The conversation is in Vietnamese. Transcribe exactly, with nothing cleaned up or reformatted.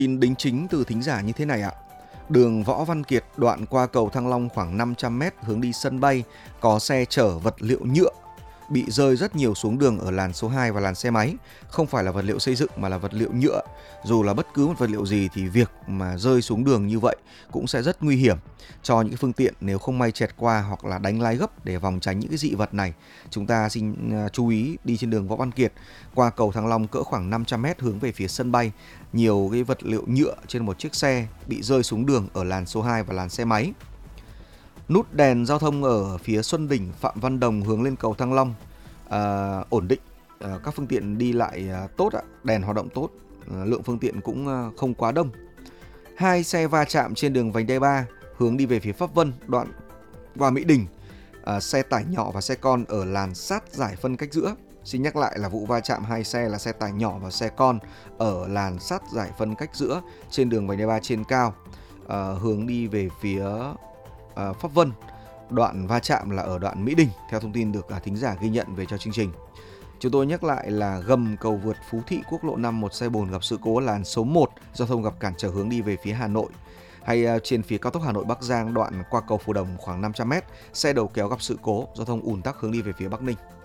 Tin đính chính từ thính giả như thế này ạ. Đường Võ Văn Kiệt đoạn qua cầu Thăng Long khoảng năm trăm mét hướng đi sân bay có xe chở vật liệu nhựa bị rơi rất nhiều xuống đường ở làn số hai và làn xe máy. Không phải là vật liệu xây dựng mà là vật liệu nhựa. Dù là bất cứ một vật liệu gì thì việc mà rơi xuống đường như vậy cũng sẽ rất nguy hiểm cho những phương tiện nếu không may chẹt qua hoặc là đánh lái gấp để vòng tránh những cái dị vật này. Chúng ta xin chú ý đi trên đường Võ Văn Kiệt qua cầu Thăng Long cỡ khoảng năm trăm mét hướng về phía sân bay. Nhiều cái vật liệu nhựa trên một chiếc xe bị rơi xuống đường ở làn số hai và làn xe máy. Nút đèn giao thông ở phía Xuân Đỉnh, Phạm Văn Đồng hướng lên cầu Thăng Long à, ổn định, à, các phương tiện đi lại à, tốt ạ, đèn hoạt động tốt, à, lượng phương tiện cũng à, không quá đông. Hai xe va chạm trên đường vành đai ba hướng đi về phía Pháp Vân đoạn qua Mỹ Đình, à, xe tải nhỏ và xe con ở làn sát giải phân cách giữa. Xin nhắc lại là vụ va chạm hai xe là xe tải nhỏ và xe con ở làn sát giải phân cách giữa trên đường vành đai ba trên cao, à, hướng đi về phía à, Pháp Vân. Đoạn va chạm là ở đoạn Mỹ Đình, theo thông tin được à, thính giả ghi nhận về cho chương trình. Chúng tôi nhắc lại là gầm cầu vượt Phú Thị quốc lộ năm, một xe bồn gặp sự cố làn số một, giao thông gặp cản trở hướng đi về phía Hà Nội. Hay uh, trên phía cao tốc Hà Nội Bắc Giang đoạn qua cầu Phù Đồng khoảng năm trăm mét, xe đầu kéo gặp sự cố, giao thông ùn tắc hướng đi về phía Bắc Ninh.